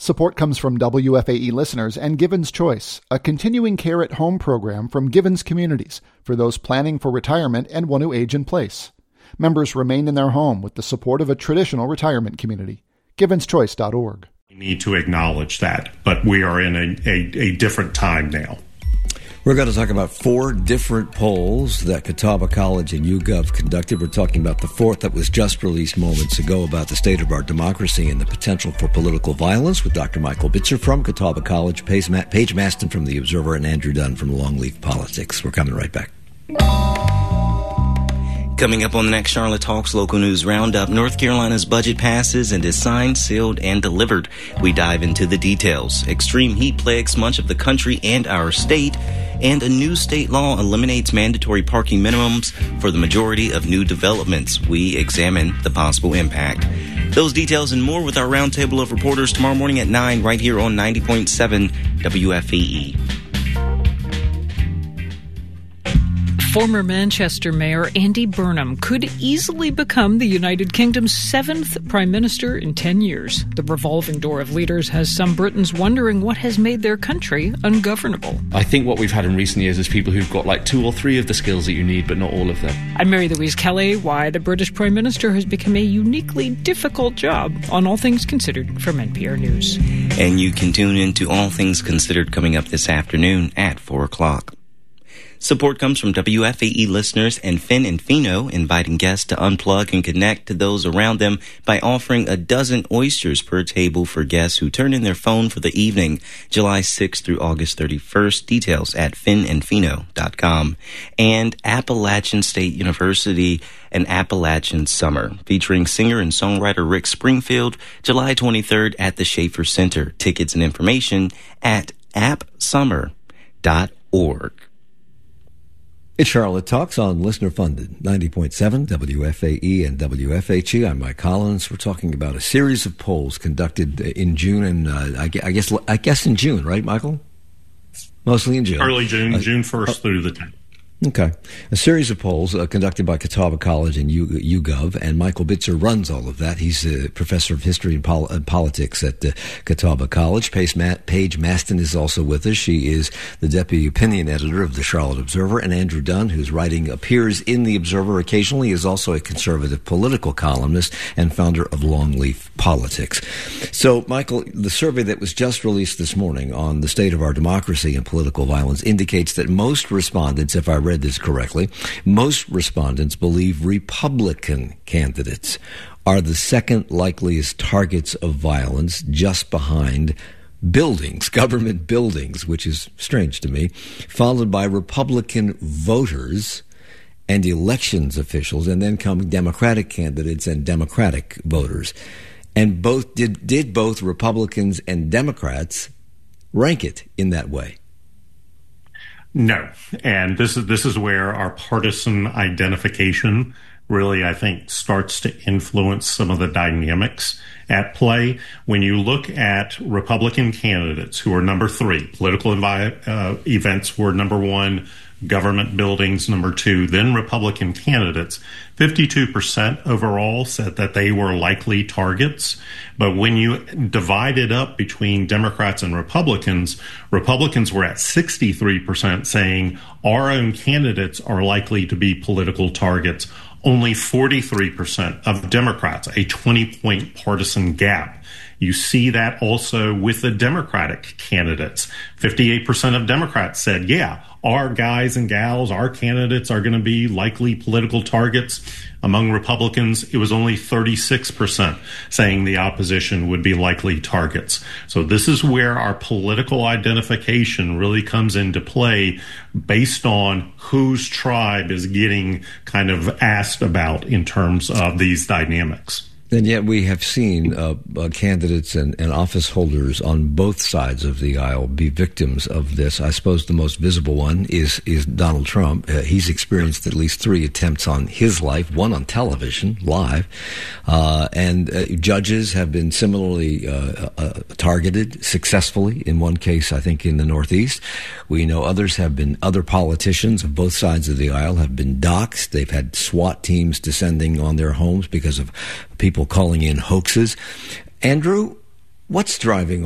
Support comes from WFAE listeners and Givens Choice, a continuing care at home program from Givens Communities for those planning for retirement and want to age in place. Members remain in their home with the support of a traditional retirement community. GivensChoice.org. We need to acknowledge that, but we are in a different time now. We're going to talk about 4 different polls that Catawba College and YouGov conducted. We're talking about the 4th that was just released moments ago about the state of our democracy and the potential for political violence with Dr. Michael Bitzer from Catawba College, Paige Maston from The Observer, and Andrew Dunn from Longleaf Politics. We're coming right back. Coming up on the next Charlotte Talks Local News Roundup, North Carolina's budget passes and is signed, sealed, and delivered. We dive into the details. Extreme heat plagues much of the country and our state, and a new state law eliminates mandatory parking minimums for the majority of new developments. We examine the possible impact. Those details and more with our roundtable of reporters tomorrow morning at 9 right here on 90.7 WFAE. Former Manchester Mayor Andy Burnham could easily become the United Kingdom's 7th Prime Minister in 10 years. The revolving door of leaders has some Britons wondering what has made their country ungovernable. I think what we've had in recent years is people who've got like 2 or 3 of the skills that you need, but not all of them. I'm Mary Louise Kelly. Why the British Prime Minister has become a uniquely difficult job on All Things Considered from NPR News. And you can tune in to All Things Considered coming up this afternoon at 4 o'clock. Support comes from WFAE listeners and Finn and Fino, inviting guests to unplug and connect to those around them by offering a dozen oysters per table for guests who turn in their phone for the evening, July 6th through August 31st. Details at finnandfino.com. And Appalachian State University, an Appalachian Summer, featuring singer and songwriter Rick Springfield, July 23rd at the Schaefer Center. Tickets and information at appsummer.org. It's Charlotte Talks on listener-funded 90.7 WFAE and WFHE. I'm Mike Collins. We're talking about a series of polls conducted in June, and I guess in June, right, Michael? Mostly in June. Early June, June 1st through the 10th. Okay. A series of polls conducted by Catawba College and YouGov, and Michael Bitzer runs all of that. He's a professor of history and politics at Catawba College. Paige Maston is also with us. She is the deputy opinion editor of the Charlotte Observer, and Andrew Dunn, whose writing appears in the Observer occasionally, is also a conservative political columnist and founder of Longleaf Politics. So, Michael, the survey that was just released this morning on the state of our democracy and political violence indicates that most respondents, if I read this correctly, most respondents believe Republican candidates are the second likeliest targets of violence, just behind buildings, government buildings, which is strange to me, followed by Republican voters and elections officials, and then come Democratic candidates and Democratic voters. And did both Republicans and Democrats rank it in that way? No, and this is where our partisan identification really, I think, starts to influence some of the dynamics at play. When you look at Republican candidates who are number 3, political events were number 1, government buildings number 2, then Republican candidates, 52% overall said that they were likely targets. But when you divide it up between Democrats and Republicans, Republicans were at 63% saying our own candidates are likely to be political targets. Only 43% of Democrats, a 20-point partisan gap. You see that also with the Democratic candidates. 58% of Democrats said, yeah, our guys and gals, our candidates are going to be likely political targets. Among Republicans, it was only 36% saying the opposition would be likely targets. So this is where our political identification really comes into play based on whose tribe is getting kind of asked about in terms of these dynamics. And yet we have seen candidates and office holders on both sides of the aisle be victims of this. I suppose the most visible one is Donald Trump. He's experienced at least 3 attempts on his life, one on television, live. And judges have been similarly targeted successfully, in one case, I think, in the Northeast. We know other politicians of both sides of the aisle have been doxxed. They've had SWAT teams descending on their homes because of people calling in hoaxes. Andrew, what's driving